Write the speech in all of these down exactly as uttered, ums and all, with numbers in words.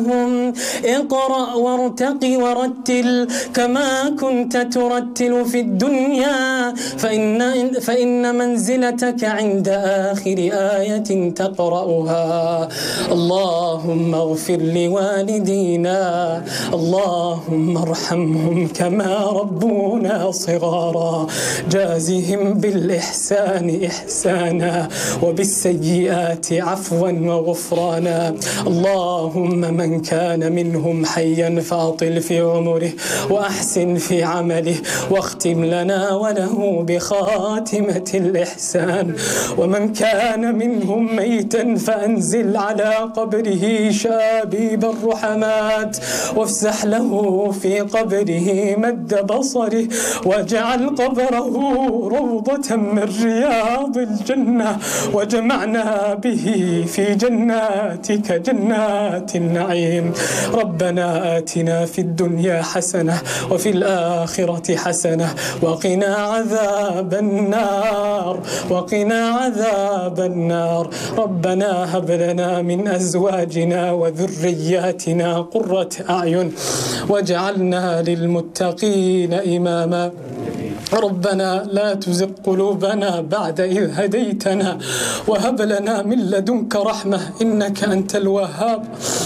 اقرأ وارتق ورتل كما كنت ترتل في الدنيا فإن, فإن منزلتك عند آخر آية تقرأها. اللهم اغفر لوالدينا، اللهم ارحمهم كما ربونا صغارا، جازهم بالإحسان إحسانا وبالسيئات عفوا وغفرانا. اللهم من كان منهم حيا فاطل في عمره وأحسن في عمله واختم لنا وله بخاتمة الإحسان. ومن كان منهم ميتا فأنزل على قبره شابيب الرحمات وافسح له في قبره مد بصره واجعل قبره روضة من رياض الجنة وجمعنا به في جناتك جنات النعيم. ربنا آتنا في الدنيا حسنة وفي الآخرة حسنة وقنا عذاب النار وقنا عذاب النار. ربنا هب لنا من أزواجنا وذرياتنا قرة أعين واجعلنا للمتقين إماما. ربنا لا تزغ قلوبنا بعد إذ هديتنا وهب لنا من لدنك رحمة إنك أنت الوهاب.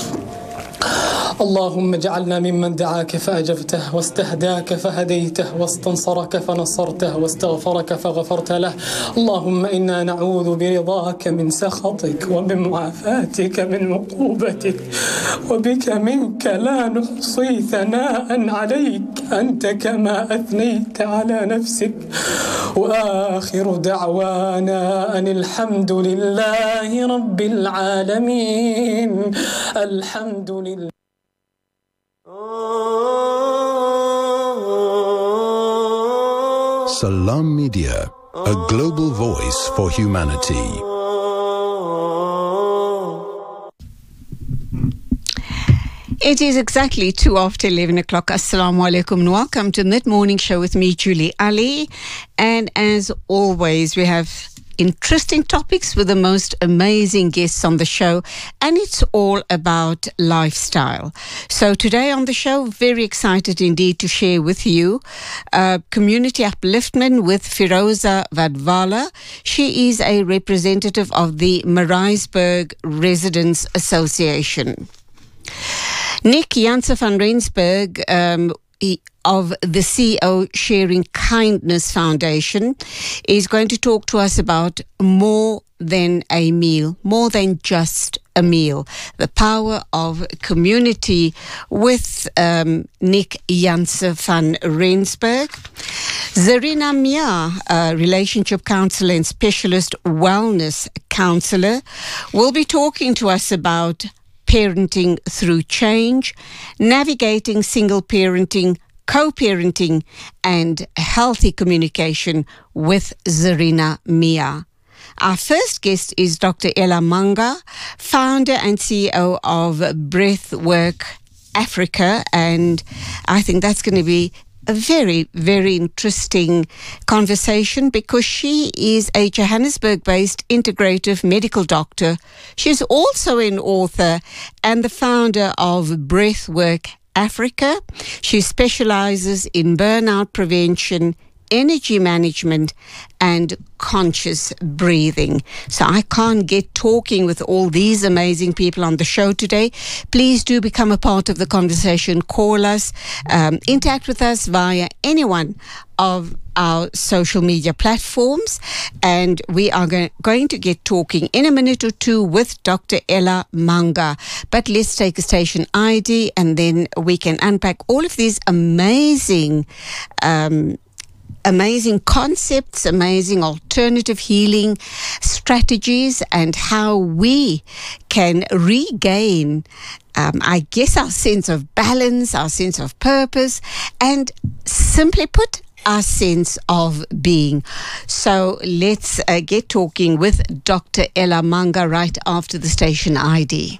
اللهم اجعلنا ممن دعاك فأجبته واستهداك فهديته واستنصرك فنصرته واستغفرك فغفرت له. اللهم إنا نعوذ برضاك من سخطك وبمعافاتك من عقوبتك وبك منك لا نحصي ثناء عليك أنت كما أثنيت على نفسك. وآخر دعوانا أن الحمد لله رب العالمين. الحمد لله. Salam Media, a global voice for humanity. It is exactly two after eleven o'clock. Assalamu alaikum and welcome to Mid Morning Show with me, Julie Ali. And as always, we have interesting topics with the most amazing guests on the show, and it's all about lifestyle. So today on the show, very excited indeed to share with you uh, community upliftment with Firoza Vadvala. She is a representative of the Maritzburg Residents Association. Nick Janse van Rensburg, um, he, of the C E O Sharing Kindness Foundation, is going to talk to us about more than a meal, more than just a meal, the power of community with um, Nick Janse van Rensburg. Zarina Mia, a relationship counselor and specialist wellness counsellor, will be talking to us about parenting through change, navigating single parenting, co-parenting and healthy communication with Zarina Mia. Our first guest is Doctor Ella Manga, founder and C E O of Breathwork Africa, and I think that's going to be a very, very interesting conversation because she is a Johannesburg-based integrative medical doctor. She's also an author and the founder of Breathwork Africa. She specializes in burnout prevention, energy management, and conscious breathing. So I can't get talking with all these amazing people on the show today. Please do become a part of the conversation. Call us, um, interact with us via any one of our social media platforms, and we are go- going to get talking in a minute or two with Doctor Ella Manga. But let's take a station I D and then we can unpack all of these amazing um amazing concepts, amazing alternative healing strategies, and how we can regain, um, I guess, our sense of balance, our sense of purpose, and simply put, our sense of being. So let's uh, get talking with Doctor Ella Manga right after the station I D.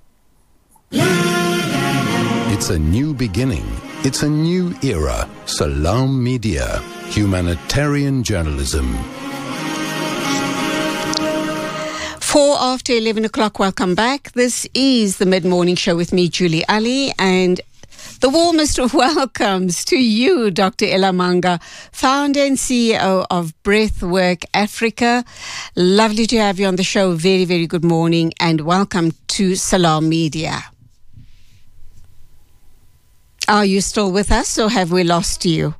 It's a new beginning. It's a new era. Salam Media, humanitarian journalism. Four after eleven o'clock, welcome back. This is the Mid-Morning Show with me, Julie Ali, and the warmest of welcomes to you, Doctor Ella Manga, founder and C E O of Breathwork Africa. Lovely to have you on the show. Very, very good morning and welcome to Salam Media. Are you still with us or have we lost you?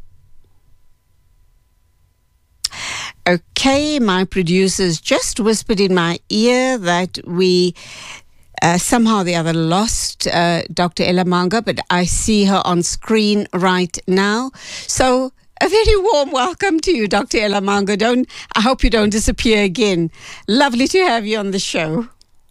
Okay, my producers just whispered in my ear that we uh, somehow or the other lost uh, Doctor Ella Manga, but I see her on screen right now. So a very warm welcome to you, Doctor Ella Manga. Don't, I hope you don't disappear again. Lovely to have you on the show.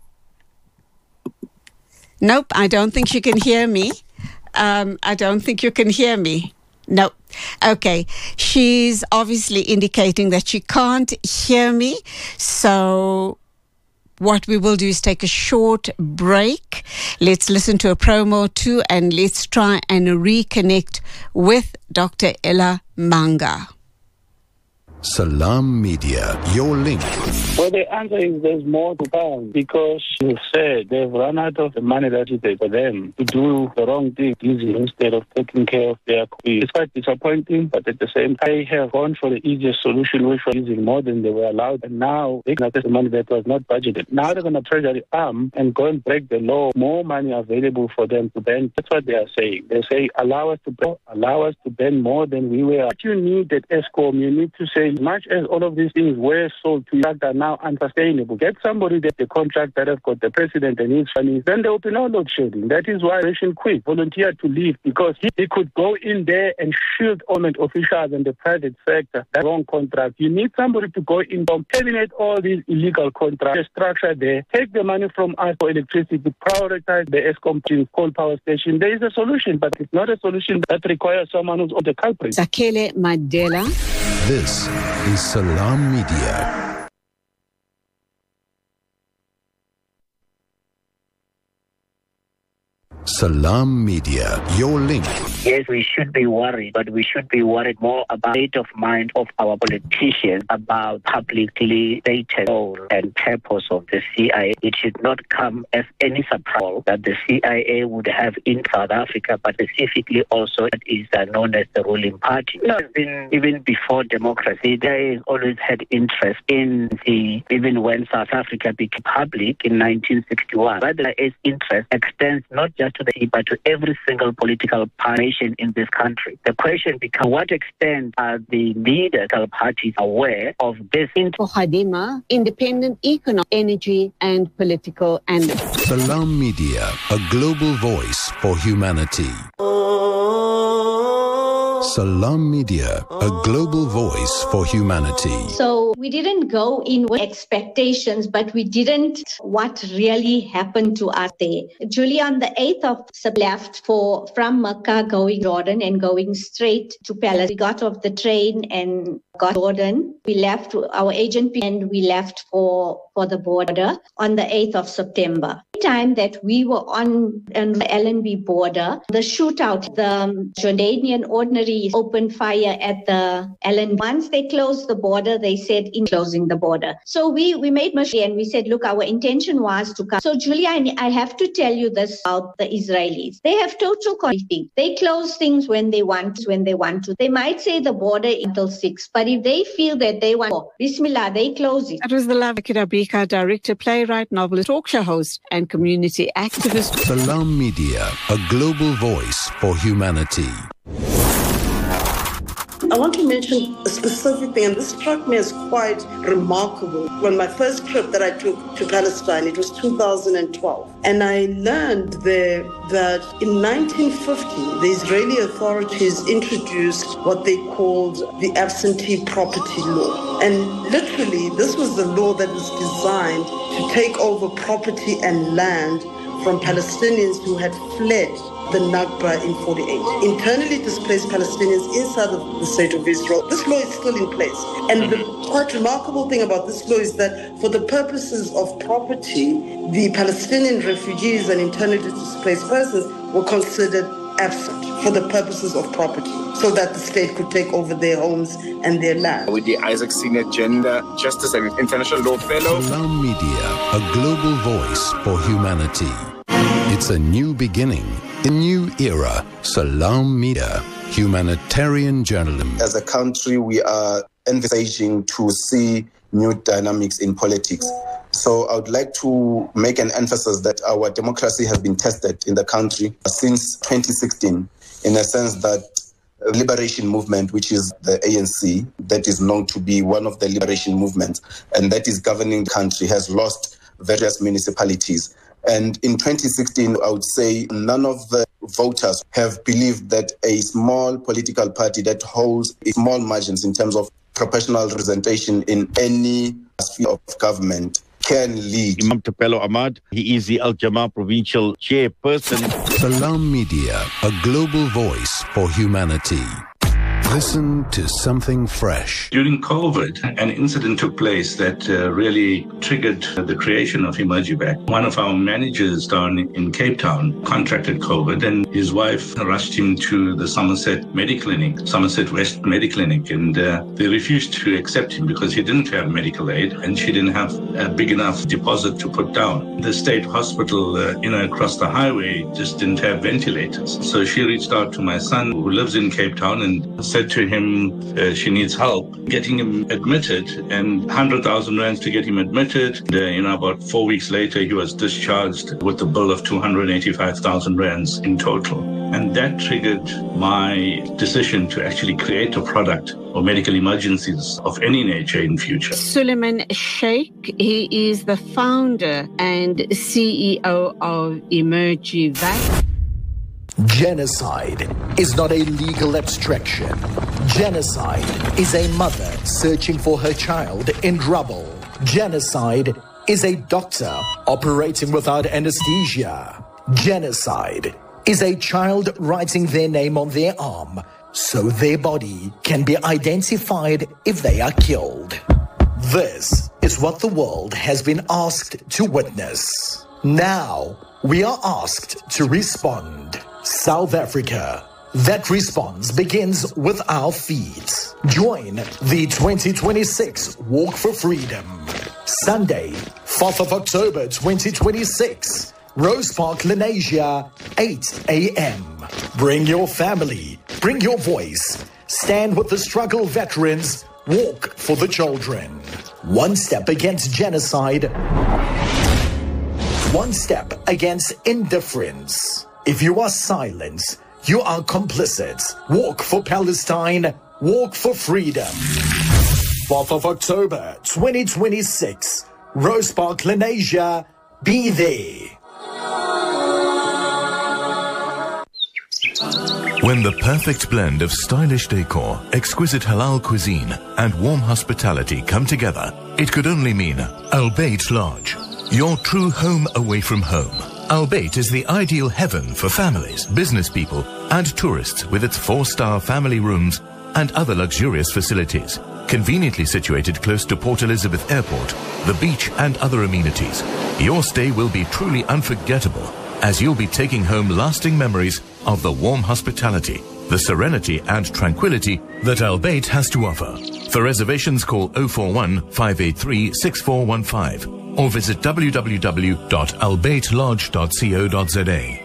Nope, I don't think you can hear me. Um, I don't think you can hear me. No. Okay. She's obviously indicating that she can't hear me. So what we will do is take a short break. Let's listen to a promo too, and let's try and reconnect with Doctor Ella Manga. Salam Media, your link. Well, the answer is there's more to come because you said they've run out of the money that is there for them to do the wrong thing instead of taking care of their kids. It's quite disappointing, but at the same time, they have gone for the easiest solution, which was using more than they were allowed, and now they can access the money that was not budgeted. Now they're going to treasury arm and go and break the law. More money available for them to bend. That's what they are saying. They say, allow us to bend, allow us to bend more than we were. What you need at ESCOM, you need to say, as much as all of these things were sold to you that are now unsustainable, get somebody that the contract that has got the president and his family, then there will be no load shedding. That is why Rachel quit, volunteered to leave, because he, he could go in there and shield government officials and the private sector, that wrong contract. You need somebody to go in, terminate all these illegal contracts, the structure there, take the money from us for electricity, prioritize the ESCOM coal power station. There is a solution, but it's not a solution that requires someone who's on the culprit. Sakele Madela. This is Salam Media. Salam Media, your link. Yes, we should be worried, but we should be worried more about the state of mind of our politicians about publicly stated role and purpose of the C I A. It should not come as any surprise that the C I A would have in South Africa, but specifically also it is uh, known as the ruling party. You know, been, even before democracy, there has always had interest in the, even when South Africa became public in nineteen sixty-one. But there is interest extends not just to the sea, but to every single political party in this country. The question becomes, what extent are the leaders of parties aware of this? For Khadima, independent economic, energy and political analyst. Salam Media, a global voice for humanity. Salam Media, a global voice for humanity. So we didn't go in with expectations, but we didn't what really happened to us there. Julie, on the eighth of September, left for from Mecca going Jordan and going straight to Palestine. We got off the train and got Jordan. We left our agent and we left for, for the border on the eighth of September. The time that we were on, on the L N B border, the shootout, the Jordanian ordinary opened fire at the L N B. Once they closed the border, they said in closing the border. So we, we made Mashri and we said, look, our intention was to come. So Julia, I, I have to tell you this about the Israelis. They have total control. They close things when they want to, when they want to. They might say the border until six, but if they feel that they want, oh, Bismillah, they close it. That was the Lavakida Brika, director, playwright, novelist, talk show host, and community activist. Salam Media, a global voice for humanity. I want to mention a specific thing, and this struck me as quite remarkable. When my first trip that I took to Palestine, it was two thousand twelve, and I learned there that in nineteen fifty, the Israeli authorities introduced what they called the absentee property law. And literally, this was the law that was designed to take over property and land from Palestinians who had fled the Nakba in forty-eight. Internally displaced Palestinians inside of the state of Israel. This law is still in place. And the quite remarkable thing about this law is that for the purposes of property, the Palestinian refugees and internally displaced persons were considered absent for the purposes of property, so that the state could take over their homes and their land. With the Isaac Senior Gender Justice and International Law Fellow. Salam Media, a global voice for humanity. It's a new beginning, a new era. Salam Media, humanitarian journalism. As a country, we are envisaging to see new dynamics in politics. So I would like to make an emphasis that our democracy has been tested in the country since twenty sixteen, in a sense that the liberation movement, which is the A N C, that is known to be one of the liberation movements, and that is governing the country, has lost various municipalities. And in twenty sixteen, I would say none of the voters have believed that a small political party that holds small margins in terms of proportional representation in any sphere of government can lead. Imam Tupelo Ahmad, he is the Al Jamaa provincial chairperson. Salam Media, a global voice for humanity. Listen to something fresh. During COVID, an incident took place that uh, really triggered the creation of Emergivac. One of our managers down in Cape Town contracted COVID, and his wife rushed him to the Somerset Mediclinic, Somerset West Mediclinic, and uh, they refused to accept him because he didn't have medical aid and she didn't have a big enough deposit to put down. The state hospital, uh, you know, across the highway just didn't have ventilators. So she reached out to my son, who lives in Cape Town, and said to him uh, she needs help getting him admitted, and one hundred thousand rands to get him admitted. And, uh, you know, about four weeks later, he was discharged with a bill of two hundred eighty-five thousand rands in total. And that triggered my decision to actually create a product for medical emergencies of any nature in future. Suleiman Sheikh, he is the founder and C E O of Emergivac. Genocide is not a legal abstraction. Genocide is a mother searching for her child in rubble. Genocide is a doctor operating without anesthesia. Genocide is a child writing their name on their arm so their body can be identified if they are killed. This is what the world has been asked to witness. Now, we are asked to respond. South Africa. That response begins with our feet. Join the twenty twenty-six Walk for Freedom. Sunday, fourth of October twenty twenty-six. Rose Park, Lenasia, eight a.m. Bring your family. Bring your voice. Stand with the struggle veterans. Walk for the children. One step against genocide. One step against indifference. If you are silent, you are complicit. Walk for Palestine. Walk for freedom. fourth of October twenty twenty-six. Rose Park, Lenasia. Be there. When the perfect blend of stylish decor, exquisite halal cuisine, and warm hospitality come together, it could only mean Al Bayt Lodge, your true home away from home. Al Bayt is the ideal heaven for families, business people, and tourists with its four-star family rooms and other luxurious facilities. Conveniently situated close to Port Elizabeth Airport, the beach, and other amenities, your stay will be truly unforgettable as you'll be taking home lasting memories of the warm hospitality, the serenity and tranquility that Al Bayt has to offer. For reservations, call oh four one, five eight three, six four one five or visit w w w dot al bayt lodge dot co dot z a.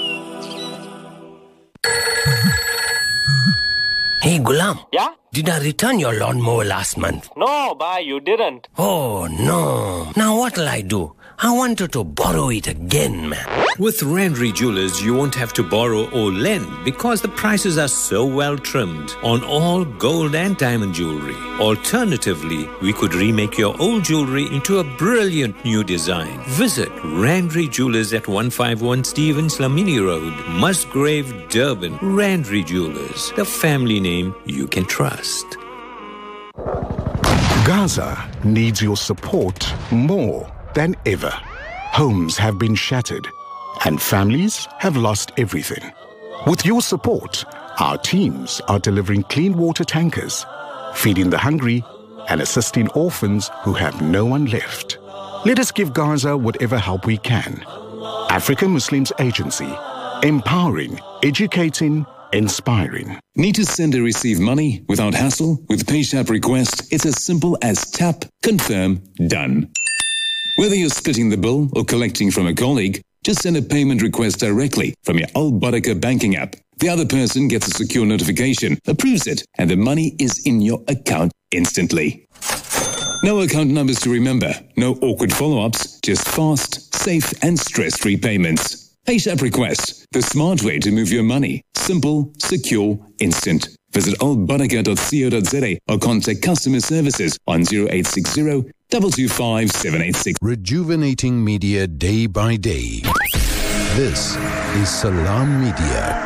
Hey, Gulam. Yeah? Did I return your lawnmower last month? No, bye, you didn't. Oh, no. Now what'll I do? I wanted to borrow it again, man. With Randry Jewelers, you won't have to borrow or lend because the prices are so well trimmed on all gold and diamond jewelry. Alternatively, we could remake your old jewelry into a brilliant new design. Visit Randry Jewelers at one fifty-one Stevens Lamini Road, Musgrave, Durban. Randry Jewelers, the family name you can trust. Gaza needs your support more than ever. Homes have been shattered and families have lost everything. With your support, our teams are delivering clean water tankers, feeding the hungry, and assisting orphans who have no one left. Let us give Gaza whatever help we can. African Muslims Agency, Empowering, educating, inspiring. Need to send or receive money without hassle? With PayShap Request, it's as simple as tap, confirm, done. Whether you're splitting the bill or collecting from a colleague, just send a payment request directly from your Al Barakah banking app. The other person gets a secure notification, approves it, and the money is in your account instantly. No account numbers to remember, no awkward follow-ups, just fast, safe, and stress-free payments. PayShap Request, the smart way to move your money. Simple, secure, instant. Visit al barakah dot co dot z a or contact customer services on zero eight six zero, two two five, seven eight six. Rejuvenating media day by day. This is Salam Media.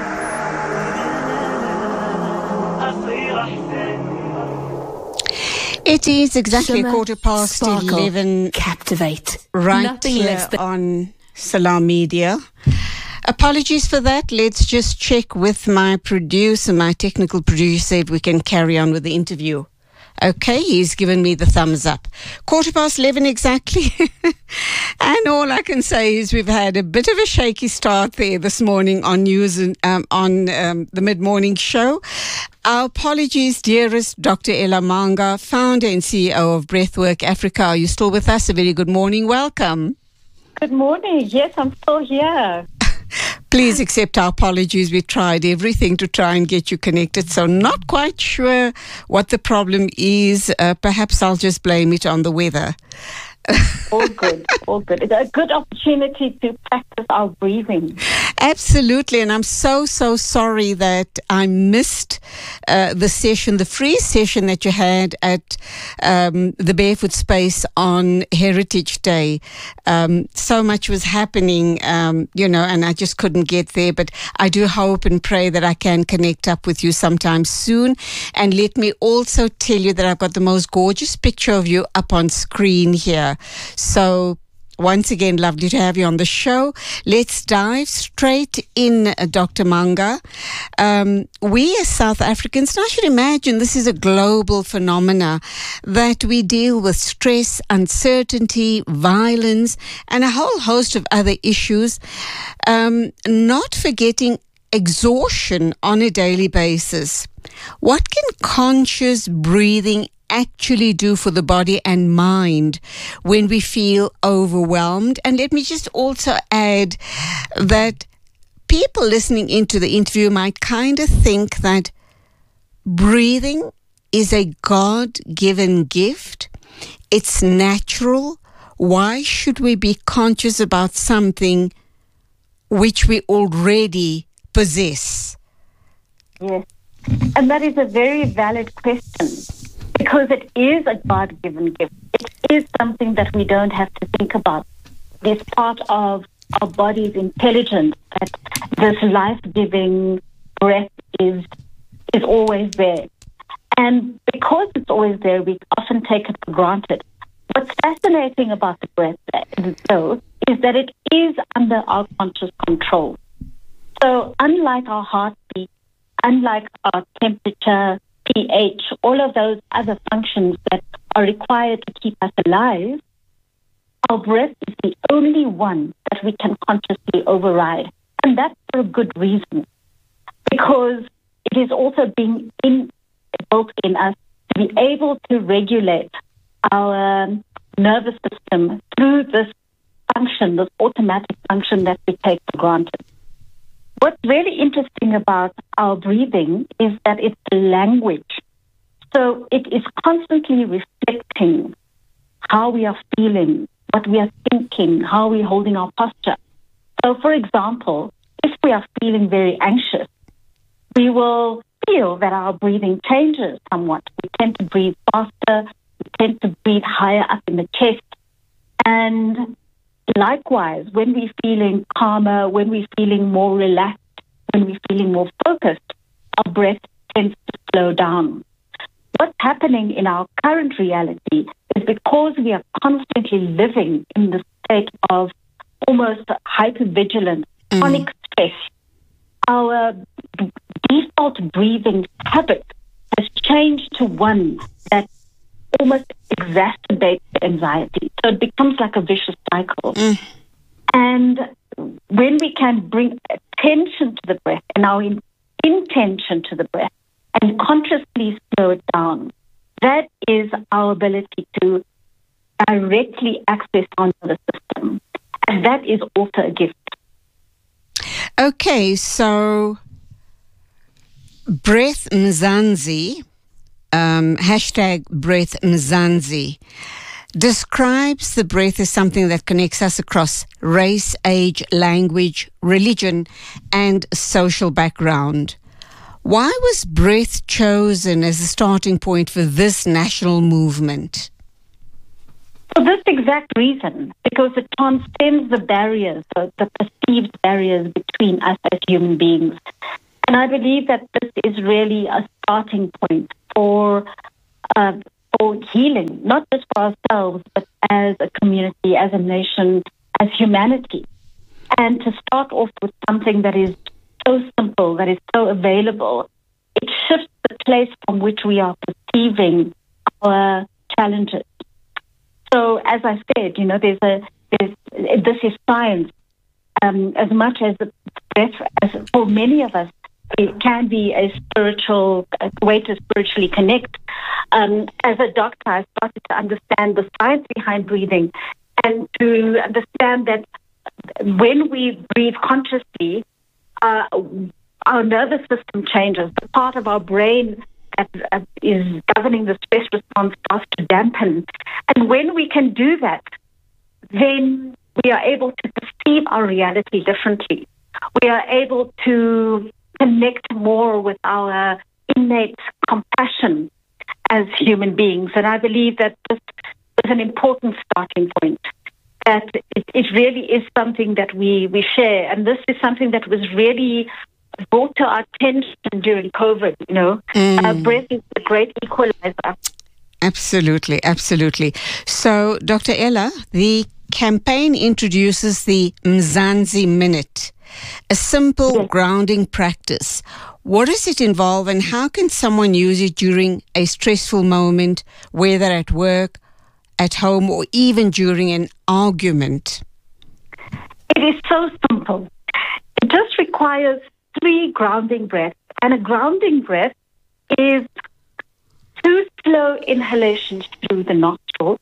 It is exactly Shimmer, a quarter past sparkle, eleven. Captivate. Right Nothing here less than- on Salam Media. Apologies for that. Let's just check with my producer, my technical producer, if we can carry on with the interview. Okay, he's given me the thumbs up. Quarter past eleven exactly. And all I can say is we've had a bit of a shaky start there this morning on news and um, on um, the mid-morning show. Our apologies, dearest Doctor Ella Manga, founder and C E O of Breathwork Africa. Are you still with us? A very good morning. Welcome. Good morning. Yes, I'm still here. Please accept our apologies. We tried everything to try and get you connected, so not quite sure what the problem is. Uh, perhaps I'll just blame it on the weather. All good, all good. It's a good opportunity to practice our breathing. Absolutely, and I'm so, so sorry that I missed uh, the session, the free session that you had at um, the Barefoot Space on Heritage Day. Um, so much was happening, um, you know, and I just couldn't get there, but I do hope and pray that I can connect up with you sometime soon. And let me also tell you that I've got the most gorgeous picture of you up on screen here. So once again, lovely to have you on the show. Let's dive straight in, uh, Doctor Manga. Um, we as South Africans, and I should imagine this is a global phenomena, that we deal with stress, uncertainty, violence, and a whole host of other issues, um, not forgetting exhaustion on a daily basis. What can conscious breathing actually do for the body and mind when we feel overwhelmed? And let me just also add that people listening into the interview might kind of think that breathing is a God-given gift. It's natural. Why should we be conscious about something which we already possess? Yes, and that is a very valid question. Because it is a God-given gift. It is something that we don't have to think about. It's part of our body's intelligence that this life-giving breath is is always there. And because it's always there, we often take it for granted. What's fascinating about the breath, though, is that it is under our conscious control. So unlike our heartbeat, unlike our temperature, pH, all of those other functions that are required to keep us alive, our breath is the only one that we can consciously override. And that's for a good reason. Because it is also being in, built in us to be able to regulate our nervous system through this function, this automatic function that we take for granted. What's really interesting about our breathing is that it's a language. So it is constantly reflecting how we are feeling, what we are thinking, how we're holding our posture. So, for example, if we are feeling very anxious, we will feel that our breathing changes somewhat. We tend to breathe faster, we tend to breathe higher up in the chest. And likewise, when we're feeling calmer, when we're feeling more relaxed, when we're feeling more focused, our breath tends to slow down. What's happening in our current reality is because we are constantly living in the state of almost hypervigilance, mm. chronic stress, our default breathing habit has changed to one that almost exacerbates the anxiety. So it becomes like a vicious cycle. Mm. And when we can bring attention to the breath and our in- intention to the breath and consciously slow it down, that is our ability to directly access our nervous system. And that is also a gift. Okay, so Breath Mzansi, um, hashtag Breath Mzansi, describes the breath as something that connects us across race, age, language, religion, and social background. Why was breath chosen as a starting point for this national movement? For this exact reason, because it transcends the barriers, the, the perceived barriers between us as human beings. And I believe that this is really a starting point for, uh, for healing, not just for ourselves, but as a community, as a nation, as humanity. And to start off with something that is so simple, that is so available, it shifts the place from which we are perceiving our challenges. So, as I said, you know, there's a there's this is science. Um, as much as the breath, as for many of us, it can be a spiritual a way to spiritually connect. Um, as a doctor, I started to understand the science behind breathing, and to understand that when we breathe consciously, uh, our nervous system changes. The part of our brain that uh, is governing the stress response starts to dampen. And when we can do that, then we are able to perceive our reality differently. We are able to connect more with our innate compassion as human beings. And I believe that this is an important starting point, that it, it really is something that we, we share. And this is something that was really brought to our attention during COVID, you know. Mm. Uh, breath is a great equalizer. Absolutely, absolutely. So, Doctor Ella, the campaign introduces the Mzansi Minute, a simple yes. grounding practice. What does it involve, and how can someone use it during a stressful moment, whether at work, at home, or even during an argument? It is so simple. It just requires three grounding breaths. And a grounding breath is two slow inhalations through the nostrils.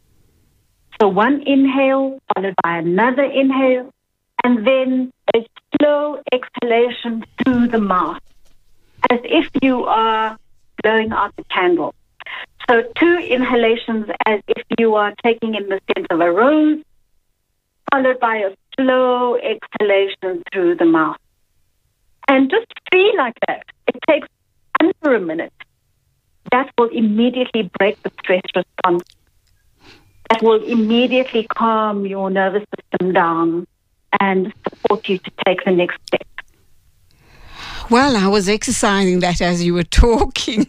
So one inhale followed by another inhale, and then a slow exhalation through the mouth, as if you are blowing out the candle. So two inhalations as if you are taking in the scent of a rose, followed by a slow exhalation through the mouth. And just feel like that. It takes under a minute. That will immediately break the stress response. That will immediately calm your nervous system down and support you to take the next step. Well, I was exercising that as you were talking.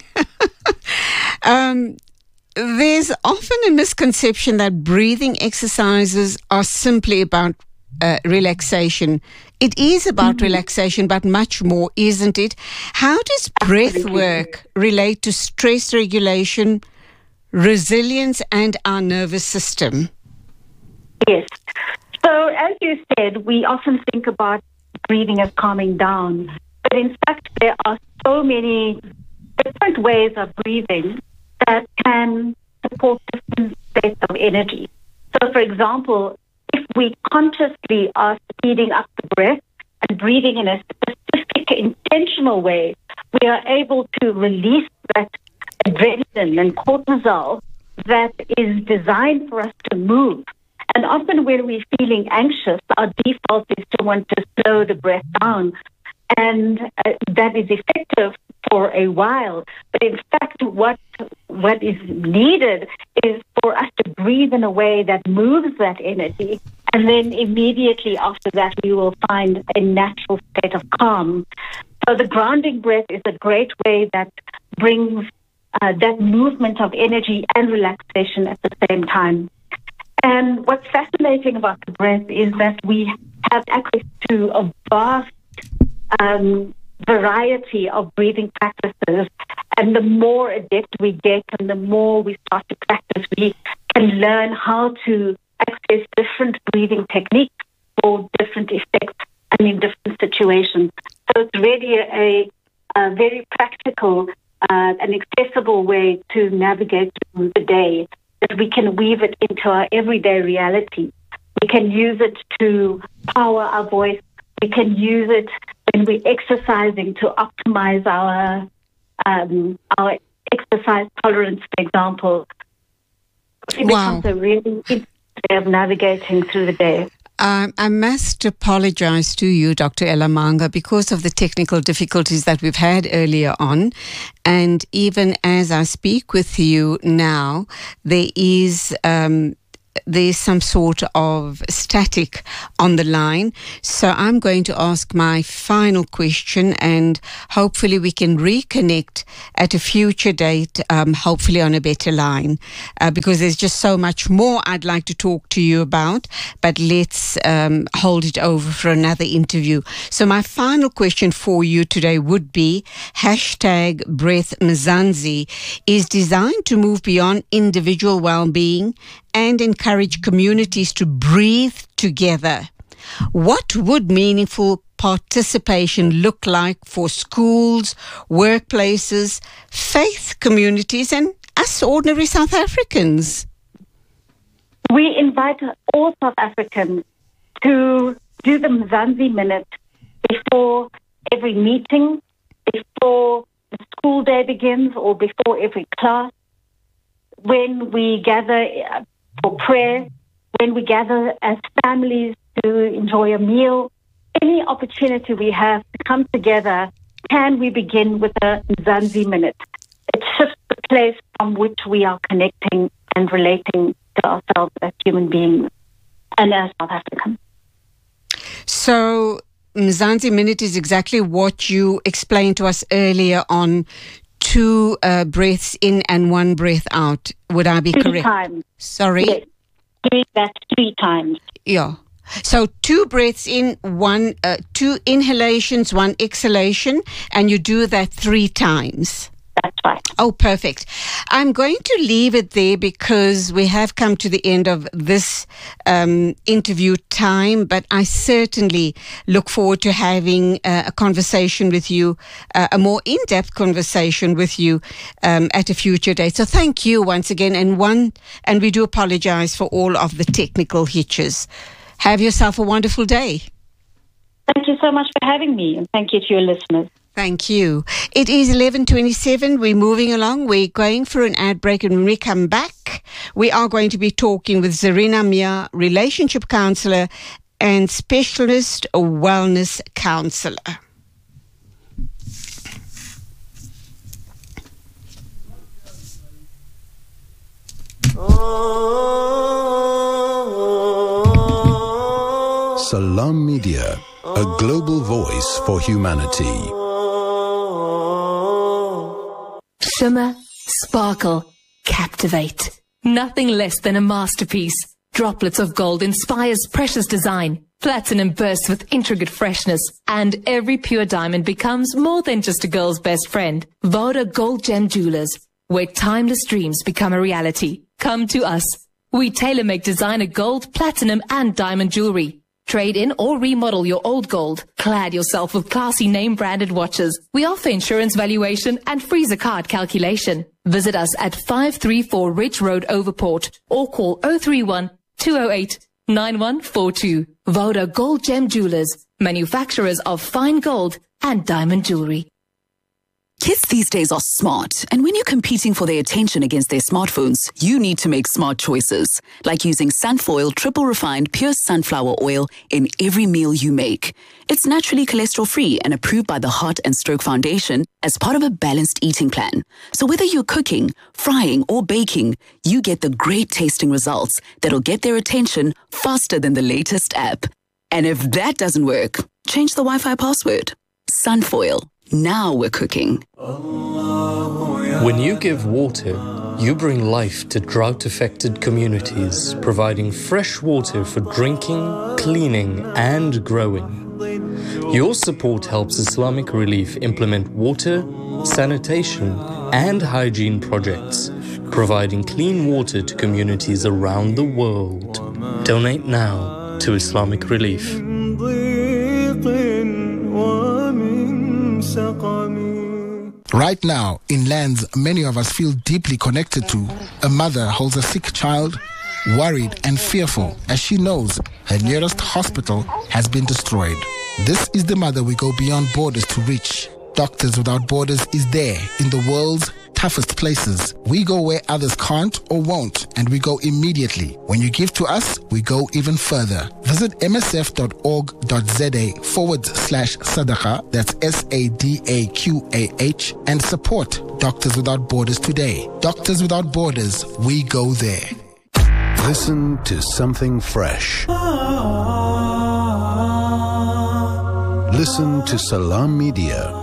um, there's often a misconception that breathing exercises are simply about uh, relaxation. It is about mm-hmm. relaxation, but much more, isn't it? How does breath work relate to stress regulation, resilience, and our nervous system? Yes. So, as you said, we often think about breathing as calming down. But in fact, there are so many different ways of breathing that can support different states of energy. So, for example, if we consciously are speeding up the breath and breathing in a specific, intentional way, we are able to release that adrenaline and cortisol that is designed for us to move. And often when we're feeling anxious, our default is to want to slow the breath down. And uh, that is effective for a while. But in fact, what what is needed is for us to breathe in a way that moves that energy. And then immediately after that, we will find a natural state of calm. So the grounding breath is a great way that brings uh, that movement of energy and relaxation at the same time. And what's fascinating about the breath is that we have access to a vast um, variety of breathing practices. And the more adept we get and the more we start to practice, we can learn how to access different breathing techniques for different effects and in different situations. So it's really a, a very practical uh, and accessible way to navigate through the day, that we can weave it into our everyday reality. We can use it to power our voice. We can use it when we're exercising to optimize our um, our exercise tolerance, for example. It Wow. becomes a really easy way of navigating through the day. Um, I must apologize to you, Doctor Elamanga, because of the technical difficulties that we've had earlier on. And even as I speak with you now, there is um, there's some sort of static on the line. So I'm going to ask my final question, and hopefully we can reconnect at a future date, um, hopefully on a better line, uh, because there's just so much more I'd like to talk to you about, but let's um, hold it over for another interview. So my final question for you today would be, hashtag Breath Mzansi is designed to move beyond individual well-being and encourage communities to breathe together. What would meaningful participation look like for schools, workplaces, faith communities, and us ordinary South Africans? We invite all South Africans to do the Mzansi Minute before every meeting, before the school day begins, or before every class, when we gather for prayer, when we gather as families to enjoy a meal. Any opportunity we have to come together, can we begin with a Mzansi Minute? It shifts the place from which we are connecting and relating to ourselves as human beings and as South Africans. So Mzansi Minute is exactly what you explained to us earlier on, two uh, breaths in and one breath out. Would I be Three correct? times. Sorry? Yes. Doing that three times. Yeah. So two breaths in, one, uh, two inhalations, one exhalation, and you do that three times. That's right. Oh, perfect. I'm going to leave it there because we have come to the end of this um, interview time, but I certainly look forward to having uh, a conversation with you, uh, a more in-depth conversation with you um, at a future date. So thank you once again, and one, and we do apologize for all of the technical hitches. Have yourself a wonderful day. Thank you so much for having me, and thank you to your listeners. Thank you. It is eleven twenty-seven. We're moving along. We're going for an ad break, and when we come back, we are going to be talking with Zarina Mia, relationship counselor and specialist wellness counselor. Salam Media, a global voice for humanity. Shimmer, sparkle, captivate. Nothing less than a masterpiece. Droplets of gold inspires precious design. Platinum bursts with intricate freshness. And every pure diamond becomes more than just a girl's best friend. Voda Gold Gem Jewelers, where timeless dreams become a reality. Come to us. We tailor-make designer gold, platinum, and diamond jewelry. Trade in or remodel your old gold. Clad yourself with classy name-branded watches. We offer insurance valuation and freezer card calculation. Visit us at five three four Ridge Road, Overport, or call zero three one, two zero eight, nine one four two. Voda Gold Gem Jewelers, manufacturers of fine gold and diamond jewelry. Kids these days are smart, and when you're competing for their attention against their smartphones, you need to make smart choices, like using Sunfoil triple refined pure sunflower oil in every meal you make. It's naturally cholesterol-free and approved by the Heart and Stroke Foundation as part of a balanced eating plan. So whether you're cooking, frying, or baking, you get the great tasting results that'll get their attention faster than the latest app. And if that doesn't work, change the Wi-Fi password. Sunfoil. Now we're cooking. When you give water, you bring life to drought-affected communities, providing fresh water for drinking, cleaning, and growing. Your support helps Islamic Relief implement water, sanitation, and hygiene projects, providing clean water to communities around the world. Donate now to Islamic relief. Right now, in lands many of us feel deeply connected to, a mother holds a sick child, worried and fearful as she knows her nearest hospital has been destroyed. This is the mother we go beyond borders to reach. Doctors Without Borders is there in the world's toughest places. We go where others can't or won't, and we go immediately. When you give to us, we go even further. Visit msf.org.za forward slash sadaqa, that's S A D A Q A H, and support Doctors Without Borders today. Doctors Without Borders, we go there. Listen to something fresh. Listen to Salam Media.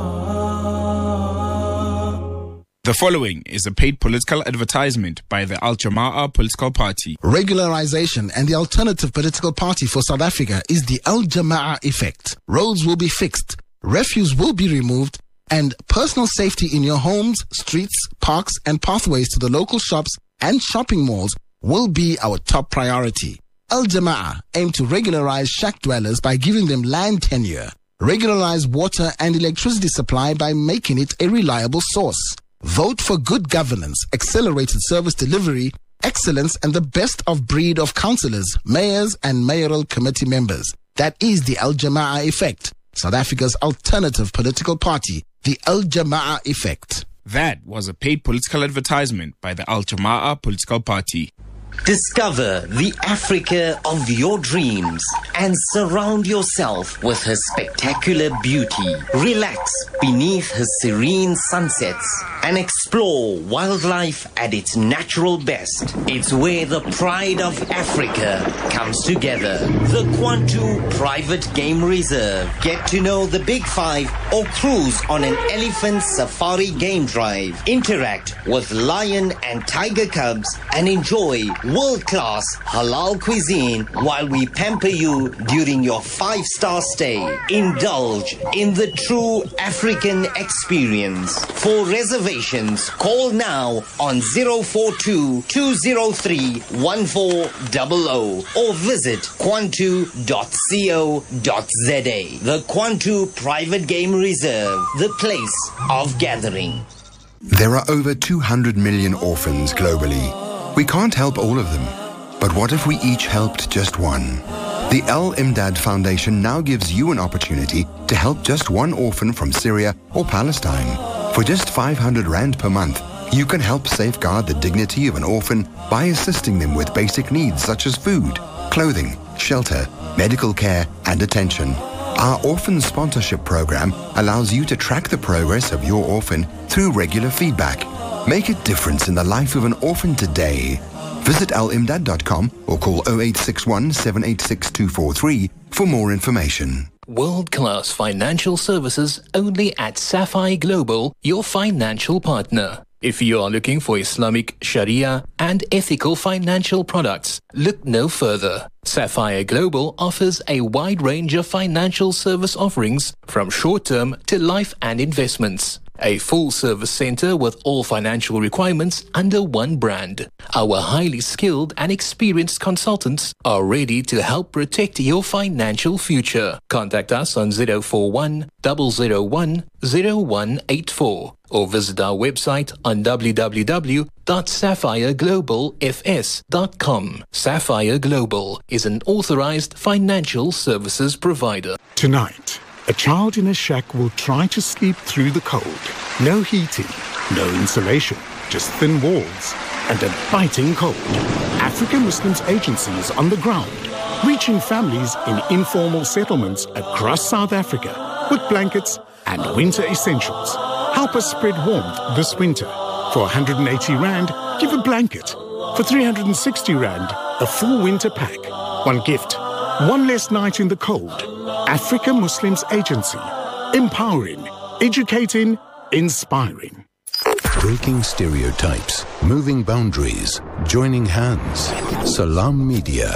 The following is a paid political advertisement by the Al Jama'ah political party. Regularization and the alternative political party for South Africa is the Al Jama'ah effect. Roads will be fixed, refuse will be removed, and personal safety in your homes, streets, parks, and pathways to the local shops and shopping malls will be our top priority. Al Jama'ah aim to regularize shack dwellers by giving them land tenure, regularize water and electricity supply by making it a reliable source. Vote for good governance, accelerated service delivery, excellence, and the best of breed of councillors, mayors, and mayoral committee members. That is the Al Jama'ah effect, South Africa's alternative political party, the Al Jama'ah effect. That was a paid political advertisement by the Al Jama'ah political party. Discover the Africa of your dreams and surround yourself with her spectacular beauty. Relax beneath her serene sunsets and explore wildlife at its natural best. It's where the pride of Africa comes together. The Kwantu Private Game Reserve. Get to know the Big Five or cruise on an elephant safari game drive. Interact with lion and tiger cubs and enjoy world-class halal cuisine while we pamper you during your five-star stay. Indulge in the true African experience. For reservations, call now on zero four two, two zero three, one four zero zero or visit kwantu dot co dot za. The Kwantu Private Game Reserve, the place of gathering. There are over two hundred million orphans globally. We can't help all of them, but what if we each helped just one? The Al Imdad Foundation now gives you an opportunity to help just one orphan from Syria or Palestine. For just five hundred rand per month, you can help safeguard the dignity of an orphan by assisting them with basic needs such as food, clothing, shelter, medical care, and attention. Our orphan sponsorship program allows you to track the progress of your orphan through regular feedback. Make a difference in the life of an orphan today. Visit al imdad dot com or call zero eight six one, seven eight six, two four three for more information. World-class financial services only at Sapphire Global, your financial partner. If you are looking for Islamic, Sharia, and ethical financial products, look no further. Sapphire Global offers a wide range of financial service offerings from short-term to life and investments. A full-service center with all financial requirements under one brand. Our highly skilled and experienced consultants are ready to help protect your financial future. Contact us on zero four one, zero zero one, zero one eight four or visit our website on w w w dot sapphire global f s dot com. Sapphire Global is an authorized financial services provider. Tonight, a child in a shack will try to sleep through the cold. No heating, no insulation, just thin walls and a biting cold. African Muslims Agency is on the ground, reaching families in informal settlements across South Africa with blankets and winter essentials. Help us spread warmth this winter. For one hundred eighty rand, give a blanket. For three hundred sixty rand, a full winter pack. One gift, one less night in the cold. Africa Muslims Agency. Empowering, educating, inspiring. Breaking stereotypes, moving boundaries, joining hands. Salam Media.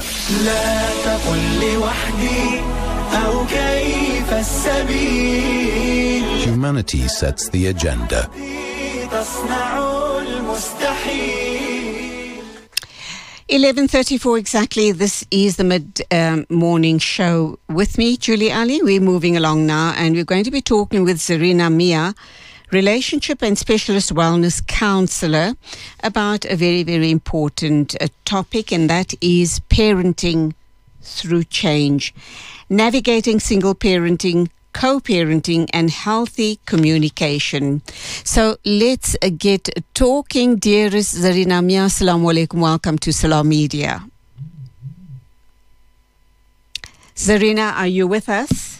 Humanity sets the agenda. eleven thirty-four exactly. This is the mid-morning um, show with me, Julie Ali. We're moving along now, and we're going to be talking with Zarina Mia, relationship and specialist wellness counselor, about a very, very important uh, topic, and that is parenting through change, navigating single parenting, co-parenting and healthy communication. So let's uh, get talking. Dearest Zarina Mia, assalamu alaikum. Welcome to Salam Media. Zarina, are you with us?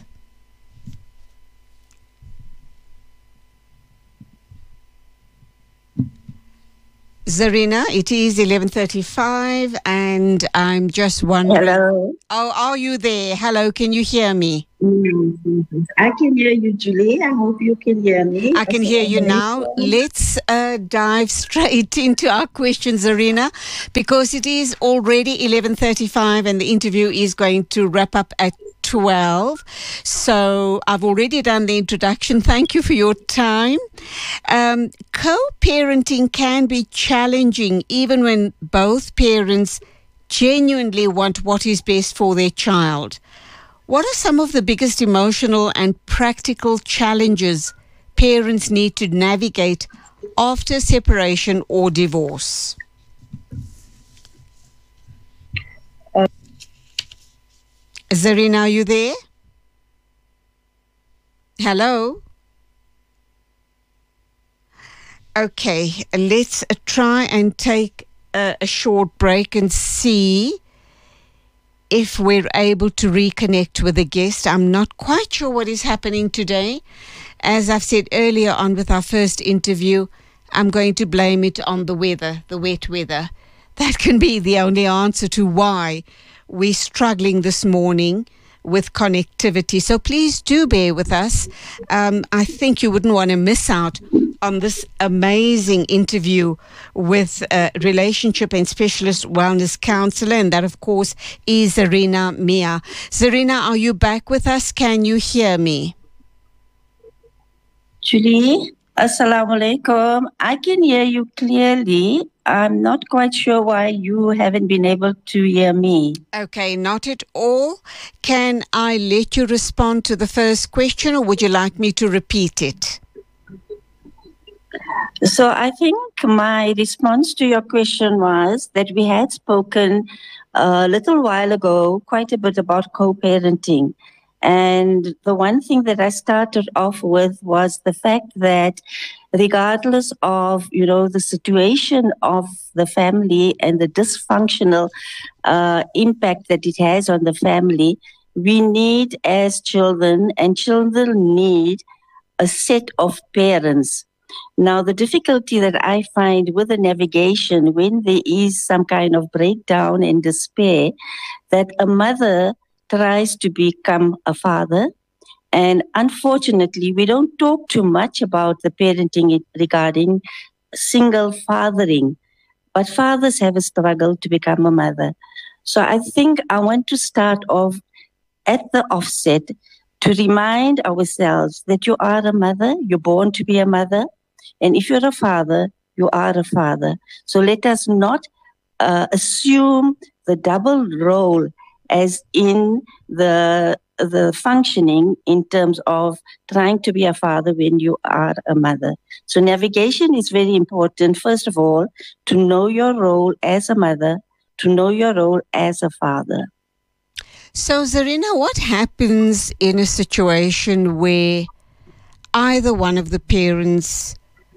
Zarina, it is eleven thirty-five and I'm just wondering. Hello. Oh, are you there? Hello, can you hear me? Mm-hmm. I can hear you, Julie. I hope you can hear me. I can hear you now. Let's uh, dive straight into our questions, Zarina, because it is already eleven thirty-five and the interview is going to wrap up at twelve. So I've already done the introduction. Thank you for your time. Um, co-parenting can be challenging even when both parents genuinely want what is best for their child. What are some of the biggest emotional and practical challenges parents need to navigate after separation or divorce? Uh, Zarina, are you there? Hello? Okay, let's uh, try and take a, a short break and see if we're able to reconnect with the guest. I'm not quite sure what is happening today. As I've said earlier on with our first interview, I'm going to blame it on the weather, the wet weather. That can be the only answer to why we're struggling this morning with connectivity. So please do bear with us. Um, I think you wouldn't want to miss out on this amazing interview with a relationship and specialist wellness counselor, and that, of course, is Zarina Mia. Zarina, are you back with us? Can you hear me? Julie, assalamu alaikum. I can hear you clearly. I'm not quite sure why you haven't been able to hear me. Okay, not at all. Can I let you respond to the first question, or would you like me to repeat it? So I think my response to your question was that we had spoken a little while ago quite a bit about co-parenting. And the one thing that I started off with was the fact that regardless of, you know, the situation of the family and the dysfunctional uh, impact that it has on the family, we need as children, and children need a set of parents. Now, the difficulty that I find with the navigation when there is some kind of breakdown and despair, that a mother tries to become a father. And unfortunately, we don't talk too much about the parenting regarding single fathering. But fathers have a struggle to become a mother. So I think I want to start off at the offset to remind ourselves that you are a mother, you're born to be a mother. And if you're a father, you are a father. So let us not uh, assume the double role as in the the functioning in terms of trying to be a father when you are a mother. So navigation is very important, first of all, to know your role as a mother, to know your role as a father. So, Zarina, what happens in a situation where either one of the parents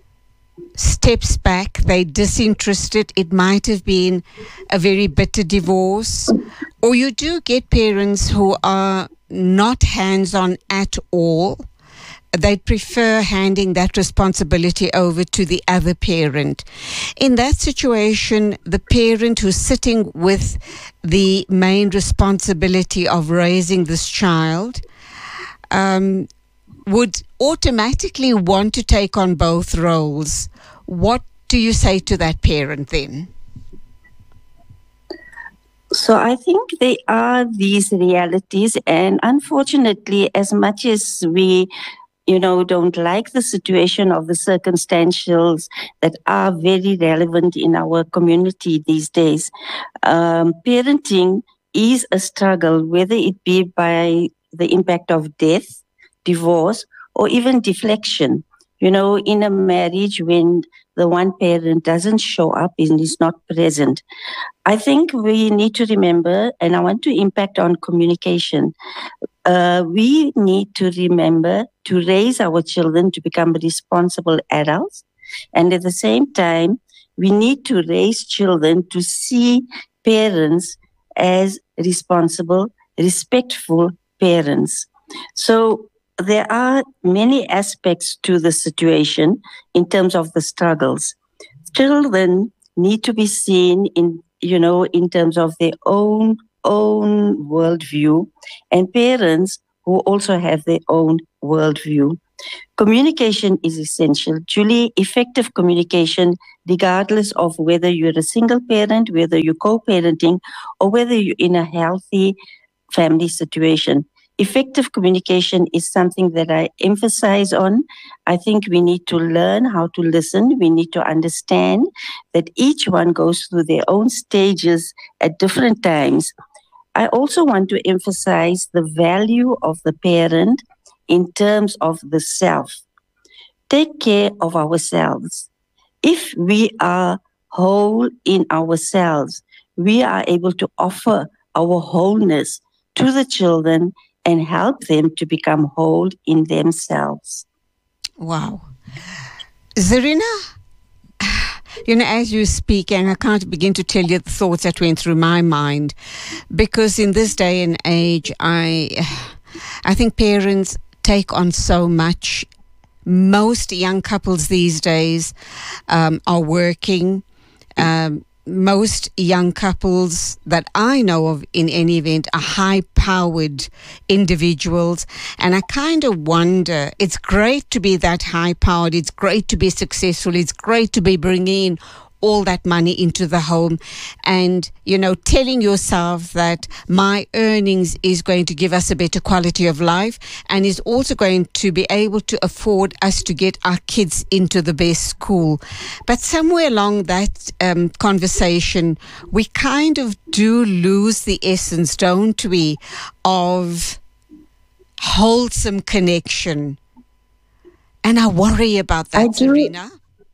steps back, they're disinterested, it might have been a very bitter divorce, or you do get parents who are not hands-on at all, they prefer handing that responsibility over to the other parent. In that situation, the parent who's sitting with the main responsibility of raising this child um, would automatically want to take on both roles. What do you say to that parent then? So I think there are these realities, and unfortunately, as much as we you know, don't like the situation of the circumstantials that are very relevant in our community these days. Um, parenting is a struggle, whether it be by the impact of death, divorce, or even deflection. You know, in a marriage when the one parent doesn't show up and is not present. I think we need to remember, and I want to impact on communication. Uh, we need to remember to raise our children to become responsible adults. And at the same time, we need to raise children to see parents as responsible, respectful parents. So there are many aspects to the situation in terms of the struggles. Children need to be seen in, you know, in terms of their own own worldview, and parents who also have their own worldview. Communication is essential. Julie, effective communication, regardless of whether you're a single parent, whether you're co-parenting, or whether you're in a healthy family situation. Effective communication is something that I emphasize on. I think we need to learn how to listen. We need to understand that each one goes through their own stages at different times. I also want to emphasize the value of the parent in terms of the self. Take care of ourselves. If we are whole in ourselves, we are able to offer our wholeness to the children and help them to become whole in themselves. Wow. Zarina, you know, as you speak, and I can't begin to tell you the thoughts that went through my mind, because in this day and age, I, I think parents take on so much. Most young couples these days um, are working. Um, most young couples that I know of in any event are high-powered individuals. And I kind of wonder, it's great to be that high-powered. It's great to be successful. It's great to be bringing in all that money into the home and, you know, telling yourself that my earnings is going to give us a better quality of life and is also going to be able to afford us to get our kids into the best school. But somewhere along that um, conversation, we kind of do lose the essence, don't we, of wholesome connection. And I worry about that, Zarina.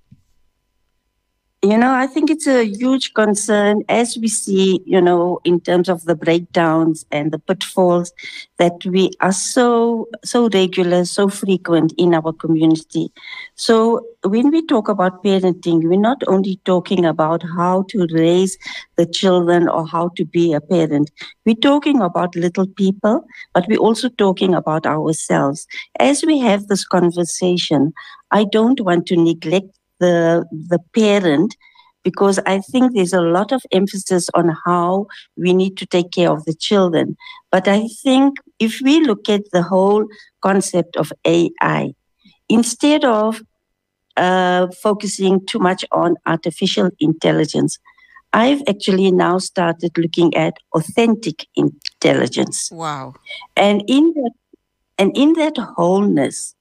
You know, I think it's a huge concern as we see, you know, in terms of the breakdowns and the pitfalls that we are so, so regular, so frequent in our community. So when we talk about parenting, we're not only talking about how to raise the children or how to be a parent. We're talking about little people, but we're also talking about ourselves. As we have this conversation, I don't want to neglect the the parent, because I think there's a lot of emphasis on how we need to take care of the children. But I think if we look at the whole concept of A I, instead of uh, focusing too much on artificial intelligence, I've actually now started looking at authentic intelligence. Wow. And in that, and in that wholeness,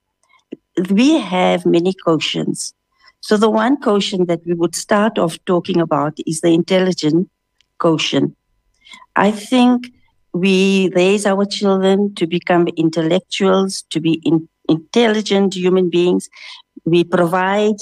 we have many quotients. So the one quotient that we would start off talking about is the intelligent quotient. I think we raise our children to become intellectuals, to be in, intelligent human beings. We provide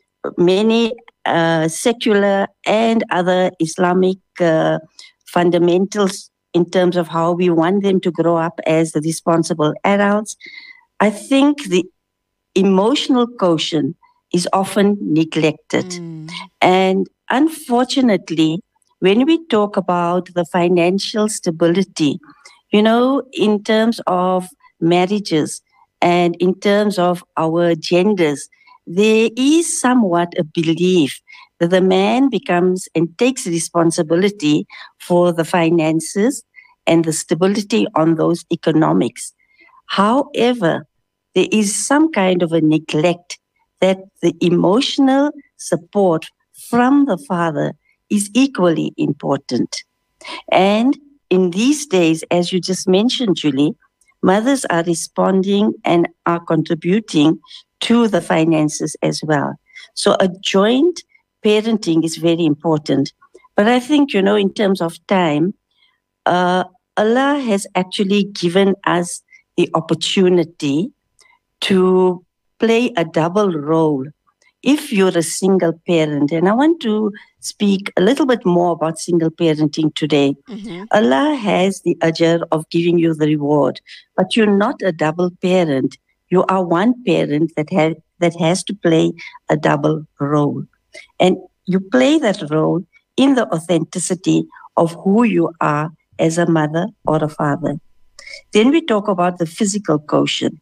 many uh, secular and other Islamic uh, fundamentals in terms of how we want them to grow up as the responsible adults. I think the emotional quotient is often neglected. Mm. And unfortunately, when we talk about the financial stability, you know, in terms of marriages and in terms of our genders, there is somewhat a belief that the man becomes and takes responsibility for the finances and the stability on those economics. However, there is some kind of a neglect that the emotional support from the father is equally important. And in these days, as you just mentioned, Julie, mothers are responding and are contributing to the finances as well. So a joint parenting is very important. But I think, you know, in terms of time, uh, Allah has actually given us the opportunity to play a double role if you're a single parent. And I want to speak a little bit more about single parenting today. Mm-hmm. Allah has the ajr of giving you the reward, but you're not a double parent. You are one parent that has that has to play a double role. And you play that role in the authenticity of who you are as a mother or a father. Then we talk about the physical quotient.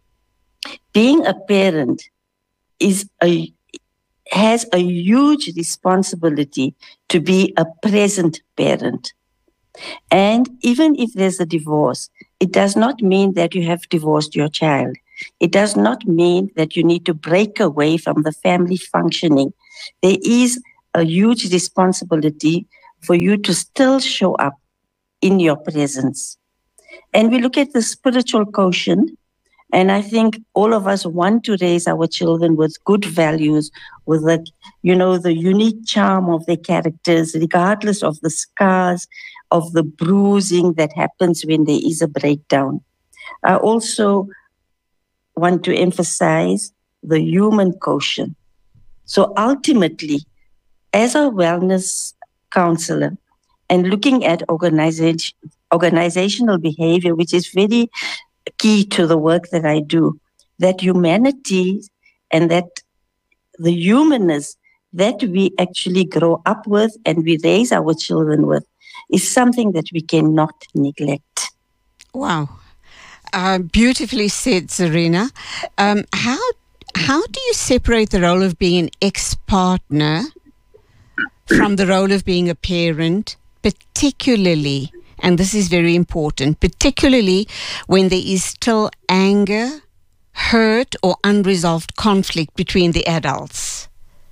Being a parent is a has a huge responsibility to be a present parent. And even if there's a divorce, it does not mean that you have divorced your child. It does not mean that you need to break away from the family functioning. There is a huge responsibility for you to still show up in your presence. And we look at the spiritual quotient, and I think all of us want to raise our children with good values, with the, you know, the unique charm of their characters, regardless of the scars, of the bruising that happens when there is a breakdown. I also want to emphasize the human quotient. So ultimately, as a wellness counselor and looking at organization, organizational behavior, which is very key to the work that I do, that humanity and that the humanness that we actually grow up with and we raise our children with is something that we cannot neglect. Wow. Uh, beautifully said, Zarina. Um, how how do you separate the role of being an ex-partner from the role of being a parent, particularly, and this is very important, particularly when there is still anger, hurt, or unresolved conflict between the adults?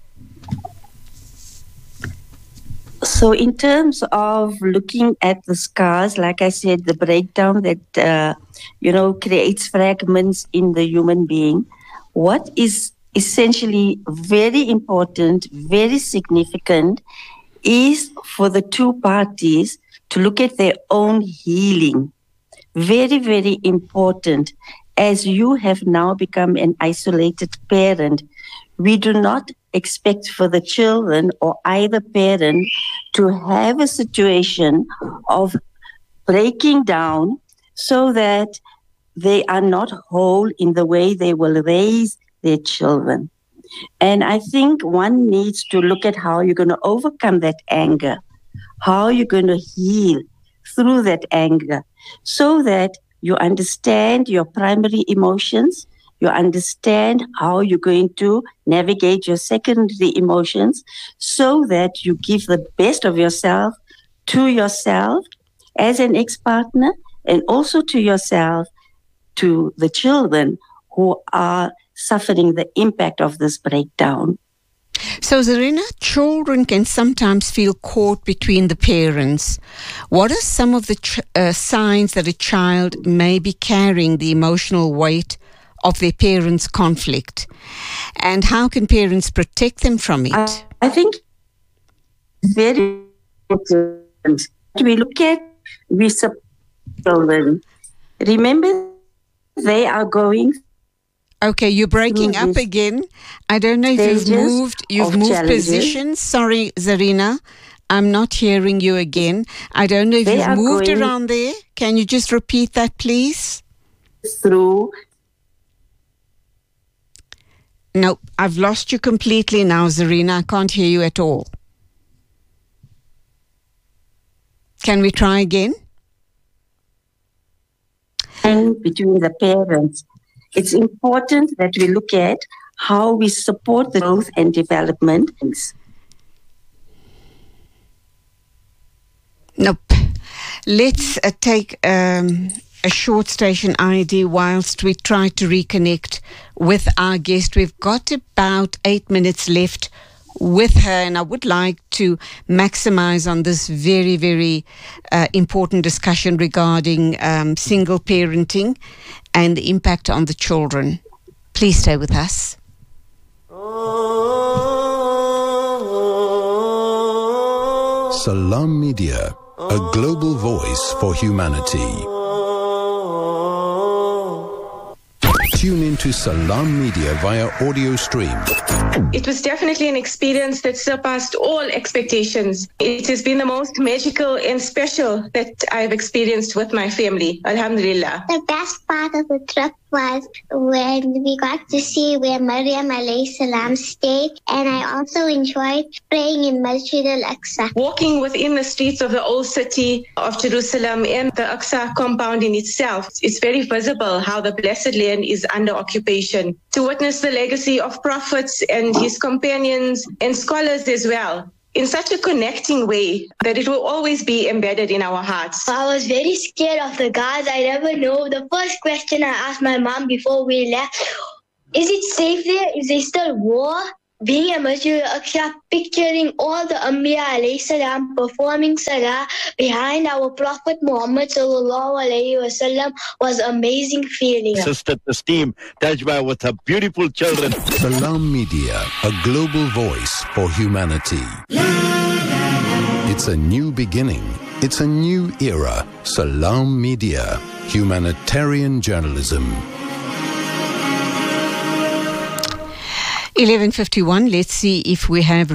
So in terms of looking at the scars, like I said, the breakdown that, uh, you know, creates fragments in the human being, what is essentially very important, very significant, is for the two parties to look at their own healing. Very, very important. As you have now become an isolated parent, we do not expect for the children or either parent to have a situation of breaking down so that they are not whole in the way they will raise their children. And I think one needs to look at how you're going to overcome that anger, how you're going to heal through that anger, so that you understand your primary emotions, you understand how you're going to navigate your secondary emotions, so that you give the best of yourself to yourself as an ex-partner, and also to yourself, to the children who are suffering the impact of this breakdown. So, Zarina, children can sometimes feel caught between the parents. What are some of the ch- uh, signs that a child may be carrying the emotional weight of their parents' conflict? And how can parents protect them from it? I, I think it's very important. We look at, we support children. Remember, they are going. Okay, you're breaking up again. I don't know if you've moved, you've moved challenges. Positions. Sorry, Zarina, I'm not hearing you again. I don't know if they you've moved around there. Can you just repeat that, please? Through. No, I've lost you completely now, Zarina. I can't hear you at all. Can we try again? And between the parents. It's important that we look at how we support the growth and development. Nope. Let's uh, take um, a short station I D whilst we try to reconnect with our guest. We've got about eight minutes left with her, and I would like to maximize on this very, very uh, important discussion regarding um, single parenting and the impact on the children. Please stay with us. Salam Media, a global voice for humanity. Tune into Salam Media via audio stream. It was definitely an experience that surpassed all expectations. It has been the most magical and special that I've experienced with my family. Alhamdulillah. The best part of the trip was when we got to see where Maryam alayhi salam stayed, and I also enjoyed praying in Masjid al-Aqsa. Walking within the streets of the old city of Jerusalem and the Aqsa compound in itself, it's very visible how the blessed land is under occupation. To witness the legacy of prophets and his companions and scholars as well, in such a connecting way that it will always be embedded in our hearts. I was very scared of the guards. I never know. The first question I asked my mom before we left, is it safe there? Is there still war? Being at Masjid al-Aqsa, picturing all the Anbiya alayhi salam performing salah behind our Prophet Muhammad sallallahu alayhi wasallam was amazing feeling. Sister Tasneem Tajba with her beautiful children. Salam Media, a global voice for humanity. It's a new beginning. It's a new era. Salam Media, humanitarian journalism. eleven fifty-one, let's see if we have